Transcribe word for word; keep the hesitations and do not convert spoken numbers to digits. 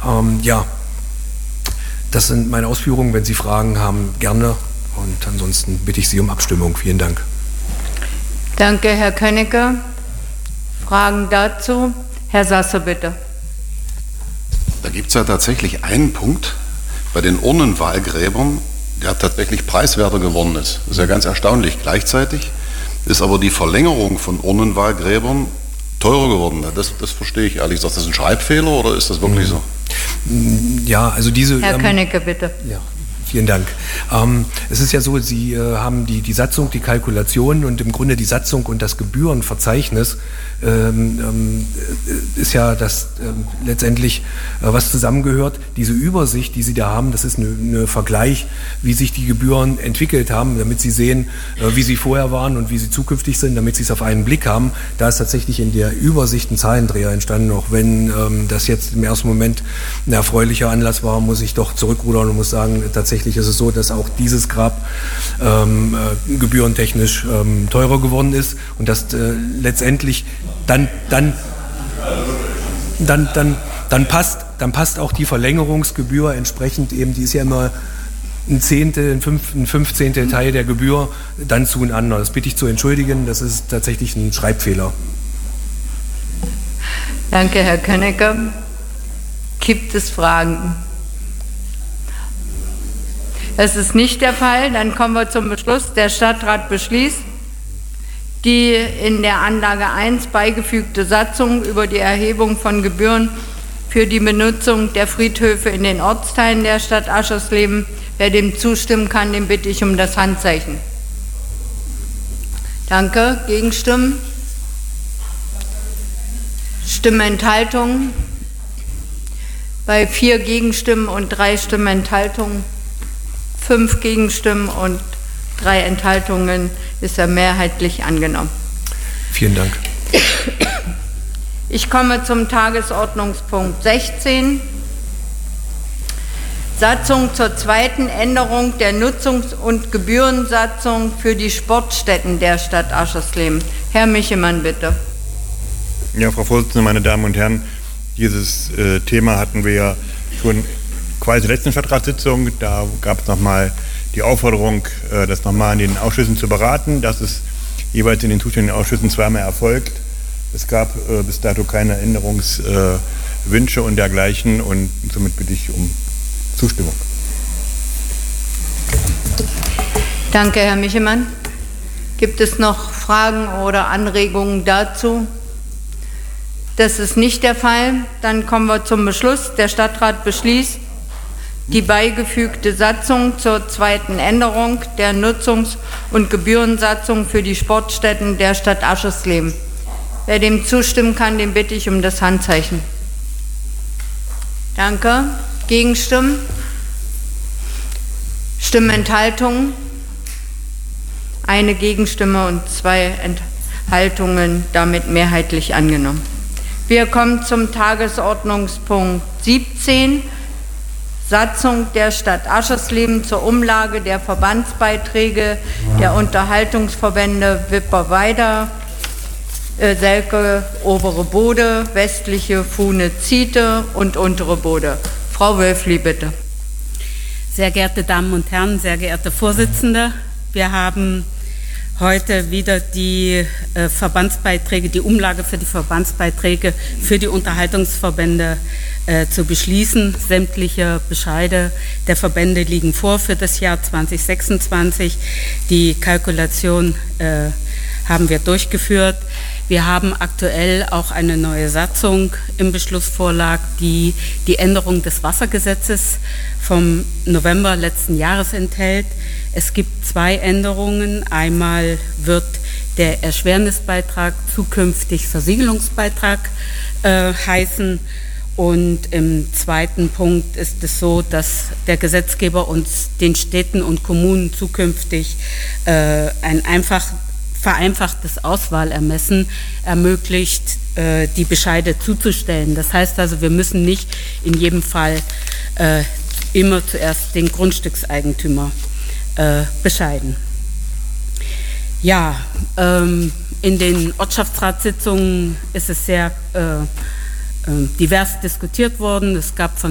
Ähm, ja, das sind meine Ausführungen. Wenn Sie Fragen haben, gerne. Und ansonsten bitte ich Sie um Abstimmung. Vielen Dank. Danke, Herr Könnecke. Fragen dazu? Herr Sasse, bitte. Da gibt es ja tatsächlich einen Punkt bei den Urnenwahlgräbern, der tatsächlich preiswerter geworden ist. Das ist ja ganz erstaunlich. Gleichzeitig ist aber die Verlängerung von Urnenwahlgräbern teurer geworden. Das, das verstehe ich ehrlich gesagt. Ist das ein Schreibfehler oder ist das wirklich so? Ja, also diese... Herr ähm, Könnecke, bitte. Ja. Vielen Dank. Ähm, es ist ja so, Sie äh, haben die, die Satzung, die Kalkulation und im Grunde die Satzung und das Gebührenverzeichnis ähm, ähm, ist ja das ähm, letztendlich, äh, was zusammengehört. Diese Übersicht, die Sie da haben, das ist ein Vergleich, wie sich die Gebühren entwickelt haben, damit Sie sehen, äh, wie sie vorher waren und wie sie zukünftig sind, damit Sie es auf einen Blick haben. Da ist tatsächlich in der Übersicht ein Zahlendreher entstanden. Auch wenn ähm, das jetzt im ersten Moment ein erfreulicher Anlass war, muss ich doch zurückrudern und muss sagen, tatsächlich ist es so, dass auch dieses Grab ähm, äh, gebührentechnisch ähm, teurer geworden ist und dass äh, letztendlich dann, dann, dann, dann, dann, passt, dann passt auch die Verlängerungsgebühr entsprechend eben, die ist ja immer ein Zehntel, ein, Fünf, ein Fünfzehntel Teil der Gebühr dann zueinander. Das bitte ich zu entschuldigen, das ist tatsächlich ein Schreibfehler. Danke, Herr Könnecke. Gibt es Fragen? Das ist nicht der Fall. Dann kommen wir zum Beschluss. Der Stadtrat beschließt, die in der Anlage eins beigefügte Satzung über die Erhebung von Gebühren für die Benutzung der Friedhöfe in den Ortsteilen der Stadt Aschersleben. Wer dem zustimmen kann, den bitte ich um das Handzeichen. Danke. Gegenstimmen? Stimmenthaltungen? Bei vier Gegenstimmen und drei Stimmenthaltungen, fünf Gegenstimmen und drei Enthaltungen ist er mehrheitlich angenommen. Vielen Dank. Ich komme zum Tagesordnungspunkt sechzehn. Satzung zur zweiten Änderung der Nutzungs- und Gebührensatzung für die Sportstätten der Stadt Aschersleben. Herr Michemann, bitte. Ja, Frau Vorsitzende, meine Damen und Herren, dieses äh, Thema hatten wir ja schon quasi letzten Stadtratssitzung. Da gab es nochmal die Aufforderung, äh, das nochmal in den Ausschüssen zu beraten. Das ist jeweils in den zuständigen Ausschüssen zweimal erfolgt. Es gab äh, bis dato keine Änderungswünsche äh, und dergleichen und somit bitte ich um Zustimmung. Danke, Herr Michemann. Gibt es noch Fragen oder Anregungen dazu? Das ist nicht der Fall. Dann kommen wir zum Beschluss. Der Stadtrat beschließt, die beigefügte Satzung zur zweiten Änderung der Nutzungs- und Gebührensatzung für die Sportstätten der Stadt Aschersleben. Wer dem zustimmen kann, den bitte ich um das Handzeichen. Danke. Gegenstimmen? Stimmenthaltungen? Eine Gegenstimme und zwei Enthaltungen, damit mehrheitlich angenommen. Wir kommen zum Tagesordnungspunkt siebzehn. Satzung der Stadt Aschersleben zur Umlage der Verbandsbeiträge der Unterhaltungsverbände Wipperweida, äh, Selke, Obere Bode, Westliche Fuhne, Ziete und Untere Bode. Frau Wölfli, bitte. Sehr geehrte Damen und Herren, sehr geehrte Vorsitzende, wir haben heute wieder die äh, Verbandsbeiträge, die Umlage für die Verbandsbeiträge für die Unterhaltungsverbände äh, zu beschließen. Sämtliche Bescheide der Verbände liegen vor für das Jahr zwanzig sechsundzwanzig. Die Kalkulation äh, haben wir durchgeführt. Wir haben aktuell auch eine neue Satzung im Beschlussvorlag, die die Änderung des Wassergesetzes vom November letzten Jahres enthält. Es gibt zwei Änderungen. Einmal wird der Erschwernisbeitrag zukünftig Versiegelungsbeitrag äh, heißen. Und im zweiten Punkt ist es so, dass der Gesetzgeber uns den Städten und Kommunen zukünftig äh, ein einfach vereinfachtes Auswahlermessen ermöglicht, äh, die Bescheide zuzustellen. Das heißt also, wir müssen nicht in jedem Fall äh, immer zuerst den Grundstückseigentümer äh, bescheiden. Ja, ähm, in den Ortschaftsratssitzungen ist es sehr äh, äh, divers diskutiert worden. Es gab von